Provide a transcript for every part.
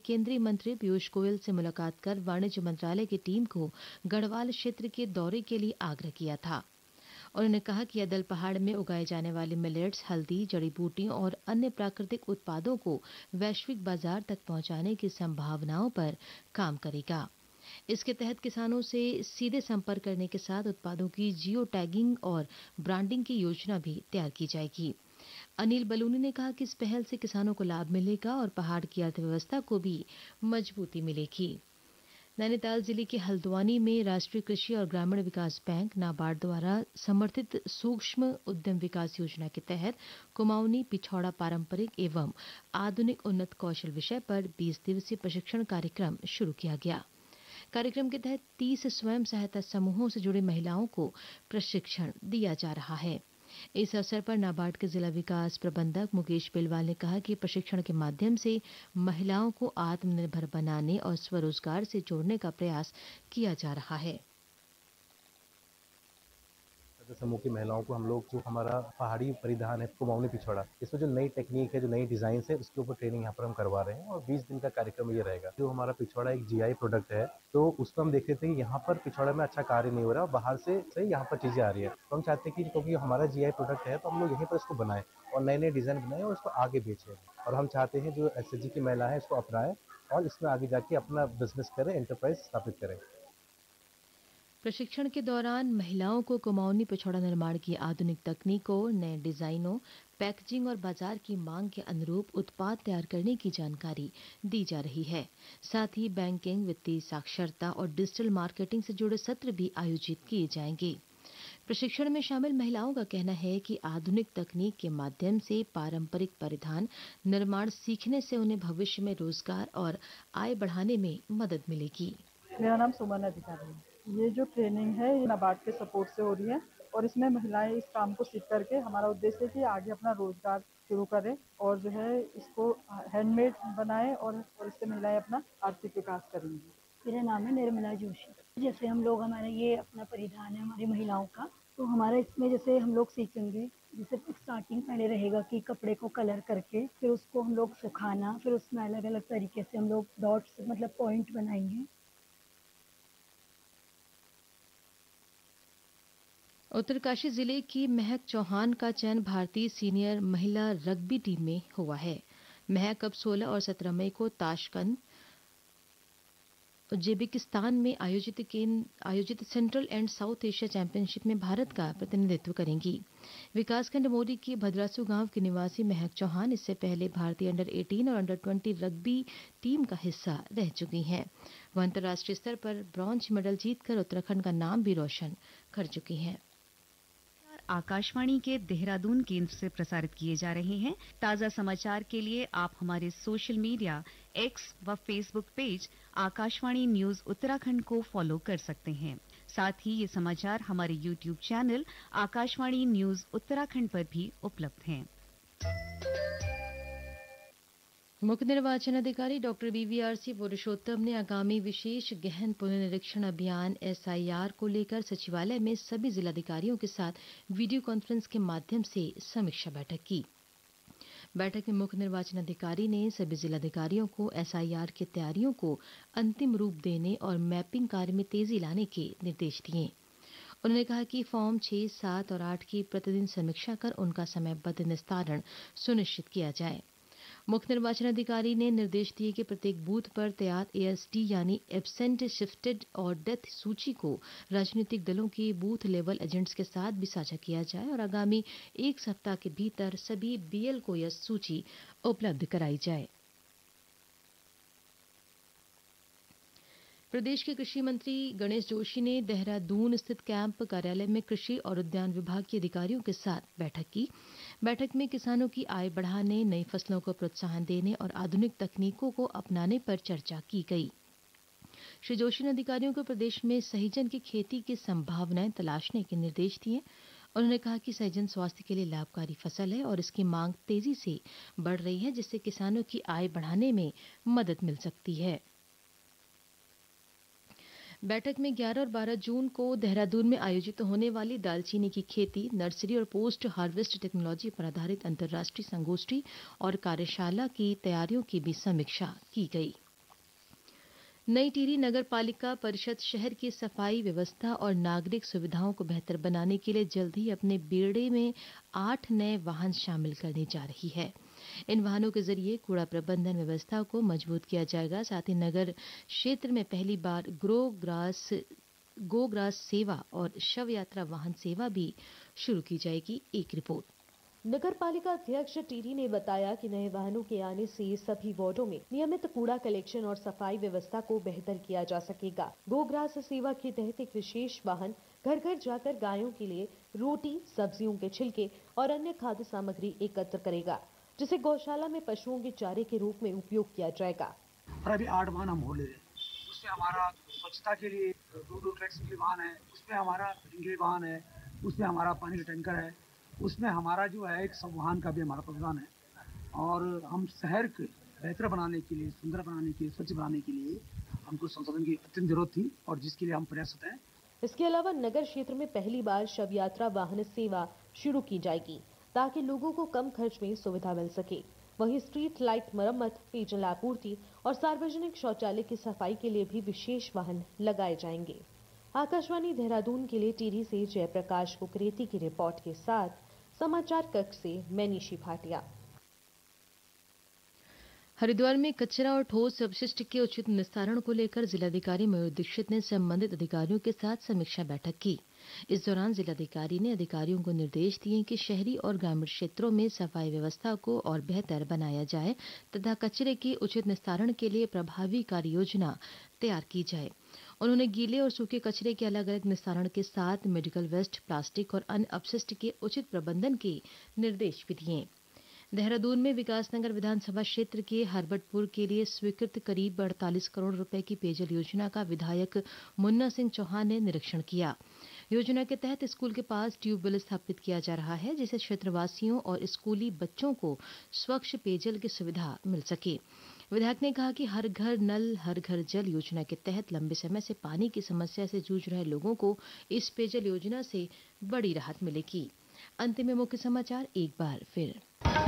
केंद्रीय मंत्री पीयूष गोयल से मुलाकात कर वाणिज्य मंत्रालय की टीम को गढ़वाल क्षेत्र के दौरे के लिए आग्रह किया था। उन्होंने कहा कि यह दल पहाड़ में उगाए जाने वाले मिलेट्स, हल्दी, जड़ी बूटियों और अन्य प्राकृतिक उत्पादों को वैश्विक बाजार तक पहुंचाने की संभावनाओं पर काम करेगा। इसके तहत किसानों से सीधे संपर्क करने के साथ उत्पादों की जियो टैगिंग और ब्रांडिंग की योजना भी तैयार की जाएगी। अनिल बलूनी ने कहा कि इस पहल से किसानों को लाभ मिलेगा और पहाड़ की अर्थव्यवस्था को भी मजबूती मिलेगी। नैनीताल जिले के हल्द्वानी में राष्ट्रीय कृषि और ग्रामीण विकास बैंक नाबार्ड द्वारा समर्थित सूक्ष्म उद्यम विकास योजना के तहत कुमाऊनी पिछौड़ा पारंपरिक एवं आधुनिक उन्नत कौशल विषय पर 20 दिवसीय प्रशिक्षण कार्यक्रम शुरू किया गया। कार्यक्रम के तहत 30 स्वयं सहायता समूहों से जुड़ी महिलाओं को प्रशिक्षण दिया जा रहा है। इस अवसर पर नाबार्ड के जिला विकास प्रबंधक मुकेश बेलवाल ने कहा कि प्रशिक्षण के माध्यम से महिलाओं को आत्मनिर्भर बनाने और स्वरोजगार से जोड़ने का प्रयास किया जा रहा है। समूह की महिलाओं को हम लोग जो हमारा पहाड़ी परिधान है कुमाऊनी पिछौड़ा, इसमें जो नई टेक्निक है, जो नई डिजाइन है, उसके ऊपर ट्रेनिंग यहाँ पर हम करवा रहे हैं और 20 दिन का कार्यक्रम ये रहेगा। जो हमारा पिछौड़ा एक जीआई प्रोडक्ट है, तो उसमें हम देख रहे थे कि यहाँ पर पिछौड़ा में अच्छा कार्य नहीं हो रहा, बाहर से यहाँ पर चीजें आ रही है। तो हम चाहते हैं कि क्योंकि हमारा जीआई प्रोडक्ट है, तो हम लोग यहीं पर इसको बनाएं और नए नए डिजाइन बनाएं और उसको आगे बेचें। और हम चाहते हैं जो एसएचजी की महिला है इसको अपनाएं और इसमें आगे जाके अपना बिजनेस करें, एंटरप्राइज स्थापित करें। प्रशिक्षण के दौरान महिलाओं को कुमाऊनी पिछौड़ा निर्माण की आधुनिक तकनीकों, नए डिजाइनों, पैकेजिंग और बाजार की मांग के अनुरूप उत्पाद तैयार करने की जानकारी दी जा रही है। साथ ही बैंकिंग, वित्तीय साक्षरता और डिजिटल मार्केटिंग से जुड़े सत्र भी आयोजित किए जाएंगे। प्रशिक्षण में शामिल महिलाओं का कहना है कि आधुनिक तकनीक के माध्यम से पारंपरिक परिधान निर्माण सीखने से उन्हें भविष्य में रोजगार और आय बढ़ाने में मदद मिलेगी। मेरा नाम सुमन अधिकारी है। ये जो ट्रेनिंग है ये नाबार्ड के सपोर्ट से हो रही है और इसमें महिलाएं इस काम को सीख करके हमारा उद्देश्य है कि आगे अपना रोजगार शुरू करें और जो है इसको हैंडमेड बनाएं और इससे महिलाएं अपना आर्थिक विकास करेंगी। मेरा नाम है निर्मला जोशी। जैसे हम लोग हमारा ये अपना परिधान है हमारी महिलाओं का, तो हमारा इसमें जैसे हम लोग सीखेंगे, जैसे स्टार्टिंग पहले रहेगा कि कपड़े को कलर करके फिर उसको हम लोग सुखाना, फिर उसमें अलग अलग तरीके से हम लोग डॉट्स मतलब पॉइंट बनाएंगे। उत्तरकाशी जिले की महक चौहान का चयन भारतीय सीनियर महिला रग्बी टीम में हुआ है। महक अब 16 और 17 मई को ताशकंद उज्बेकिस्तान में आयोजित central and south Asia championship में भारत का प्रतिनिधित्व करेंगी। विकासखंड मोरी के भद्रासु गांव की निवासी महक चौहान इससे पहले भारतीय अंडर 18 और अंडर 20 रग्बी टीम का हिस्सा रह चुकी हैं। वह अंतर्राष्ट्रीय स्तर पर ब्रॉन्ज मेडल जीतकर उत्तराखंड का नाम भी रोशन कर चुकी हैं। आकाशवाणी के देहरादून केंद्र से प्रसारित किए जा रहे हैं। ताजा समाचार के लिए आप हमारे सोशल मीडिया एक्स व Facebook page Akashvani news Uttarakhand को फॉलो कर सकते हैं। साथ ही ये समाचार हमारे YouTube channel Akashvani news Uttarakhand पर भी उपलब्ध हैं। मुख्य निर्वाचन अधिकारी डॉक्टर वीवीआरसी पुरुषोत्तम ने आगामी विशेष गहन पुनरीक्षण अभियान एसआईआर को लेकर सचिवालय में सभी जिलाधिकारियों के साथ वीडियो कॉन्फ्रेंस के माध्यम से समीक्षा बैठक की। बैठक में मुख्य निर्वाचन अधिकारी ने सभी जिलाधिकारियों को एसआईआर की तैयारियों को अंतिम रूप देने और मैपिंग कार्य में तेजी लाने के निर्देश दिए। उन्होंने कहा कि फॉर्म 6, 7 और 8 की प्रतिदिन समीक्षा कर उनका समयबद्ध निस्तारण सुनिश्चित किया जाए। मुख्य निर्वाचन अधिकारी ने निर्देश दिए कि प्रत्येक बूथ पर तैयार एएसडी यानी एब्सेंट, शिफ्टेड और डेथ सूची को राजनीतिक दलों के बूथ लेवल एजेंट्स के साथ भी साझा किया जाए और आगामी 1 सप्ताह के भीतर सभी बीएल को यह सूची उपलब्ध कराई जाए। प्रदेश के कृषि मंत्री गणेश जोशी ने देहरादून स्थित कैंप कार्यालय में कृषि और उद्यान विभाग के अधिकारियों के साथ बैठक की। बैठक में किसानों की आय बढ़ाने, नई फसलों को प्रोत्साहन देने और आधुनिक तकनीकों को अपनाने पर चर्चा की गई। श्री जोशी ने अधिकारियों को प्रदेश में सहजन की खेती की संभावनाएं तलाशने के निर्देश दिए। उन्होंने कहा कि सहजन स्वास्थ्य के लिए लाभकारी फसल है और इसकी मांग तेजी से बढ़ रही है, जिससे किसानों की आय बढ़ाने में मदद मिल सकती है। बैठक में 11 और 12 जून को देहरादून में आयोजित होने वाली दालचीनी की खेती, नर्सरी और पोस्ट हार्वेस्ट टेक्नोलॉजी पर आधारित अंतर्राष्ट्रीय संगोष्ठी और कार्यशाला की तैयारियों की भी समीक्षा की गई। नई टिहरी नगर पालिका परिषद शहर की सफाई व्यवस्था और नागरिक सुविधाओं को बेहतर बनाने के लिए जल्द ही अपने बेड़े में 8 नए वाहन शामिल करने जा रही है। इन वाहनों के जरिए कूड़ा प्रबंधन व्यवस्था को मजबूत किया जाएगा। साथ ही नगर क्षेत्र में पहली बार गो ग्रास सेवा और शव यात्रा वाहन सेवा भी शुरू की जाएगी। एक रिपोर्ट। नगर पालिका अध्यक्ष टीरी ने बताया कि नए वाहनों के आने से सभी वार्डों में नियमित कूड़ा कलेक्शन और सफाई व्यवस्था को बेहतर किया जा सकेगा। गोग्रास सेवा के तहत एक विशेष वाहन घर घर जाकर गायों के लिए रोटी, सब्जियों के छिलके और अन्य खाद्य सामग्री एकत्र करेगा, जिसे गौशाला में पशुओं के चारे के रूप में उपयोग किया जाएगा। और अभी 8 वाहन हम हो ले रहे हैं। उसमें हमारा स्वच्छता के लिए 2 ट्रैक्स के वाहन है, उसमें हमारा ड्रिंक वाहन है, उसमें हमारा पानी का टैंकर है, उसमें हमारा जो है एक सब वाहन का भी हमारा प्रावधान है। और हम शहर के बेहतर बनाने के लिए, सुंदर बनाने के लिए, स्वच्छ बनाने के लिए हमको संसाधन की अत्यंत जरूरत थी और जिसके लिए हम प्रयासरत हैं। इसके अलावा नगर क्षेत्र में पहली बार शव यात्रा वाहन सेवा शुरू की जाएगी ताकि लोगों को कम खर्च में सुविधा मिल सके। वहीं स्ट्रीट लाइट मरम्मत, पेयजल आपूर्ति और सार्वजनिक शौचालय की सफाई के लिए भी विशेष वाहन लगाए जाएंगे। आकाशवाणी देहरादून के लिए टिहरी से जयप्रकाश कुकरेती की रिपोर्ट के साथ समाचार कक्ष से मैं निशी भाटिया। हरिद्वार में कचरा और ठोस अपशिष्ट के उचित निस्तारण को लेकर जिलाधिकारी मयूर दीक्षित ने संबंधित अधिकारियों के साथ समीक्षा बैठक की। इस दौरान जिलाधिकारी ने अधिकारियों को निर्देश दिए कि शहरी और ग्रामीण क्षेत्रों में सफाई व्यवस्था को और बेहतर बनाया जाए तथा कचरे के उचित निस्तारण के लिए प्रभावी कार्य योजना तैयार की जाए। उन्होंने गीले और सूखे कचरे के अलग अलग निस्तारण के साथ मेडिकल वेस्ट, प्लास्टिक और अन्य अपशिष्ट के उचित प्रबंधन के निर्देश भी दिए। देहरादून में विकासनगर विधानसभा क्षेत्र के हरबटपुर के लिए स्वीकृत करीब 48 करोड़ रुपए की पेयजल योजना का विधायक मुन्ना सिंह चौहान ने निरीक्षण किया। योजना के तहत स्कूल के पास ट्यूबवेल स्थापित किया जा रहा है, जिससे क्षेत्रवासियों और स्कूली बच्चों को स्वच्छ पेयजल की सुविधा मिल सके। विधायक ने कहा कि हर घर नल हर घर जल योजना के तहत लंबे समय से पानी की समस्या से जूझ रहे लोगों को इस पेयजल योजना से बड़ी राहत मिलेगी। अंतिम में मुख्य समाचार एक बार फिर।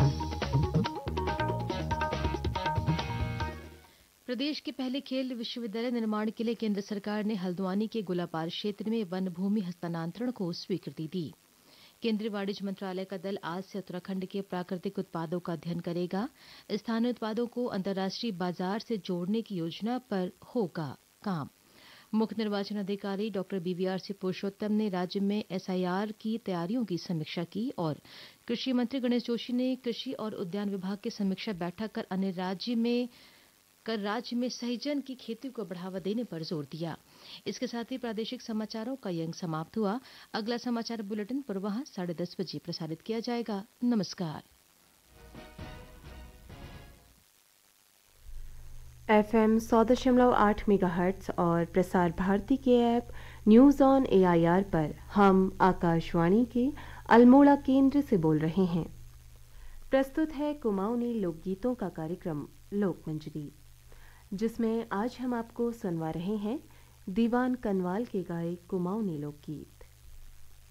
प्रदेश के पहले खेल विश्वविद्यालय निर्माण के लिए केंद्र सरकार ने हल्द्वानी के गोलापार क्षेत्र में वन भूमि हस्तांतरण को स्वीकृति दी। केंद्रीय वाणिज्य मंत्रालय का दल आज से उत्तराखंड के प्राकृतिक उत्पादों का अध्ययन करेगा। स्थानीय उत्पादों को अंतर्राष्ट्रीय बाजार से जोड़ने की योजना पर होगा काम। मुख्य निर्वाचन अधिकारी डॉक्टर BVRC पुरुषोत्तम ने राज्य में SIR की तैयारियों की समीक्षा की और कृषि मंत्री गणेश जोशी ने कृषि और उद्यान विभाग की समीक्षा बैठक कर राज्य में सहजन की खेती को बढ़ावा देने पर जोर दिया। इसके साथ ही प्रादेशिक समाचारों का ये अंक समाप्त हुआ। अगला समाचार बुलेटिन पूर्वाह 10:30 बजे प्रसारित किया जाएगा। नमस्कार। FM 100.8 मेगाहर्ट्ज और प्रसार भारती के ऐप न्यूज़ ऑन AIR पर हम आकाशवाणी के अल्मोड़ा केंद्र से बोल रहे हैं। प्रस्तुत है कुमाऊनी लोकगीतों का कार्यक्रम लोकमंजरी, जिसमें आज हम आपको सुनवा रहे हैं दीवान कनवाल के गाए कुमाऊनी लोकगीत।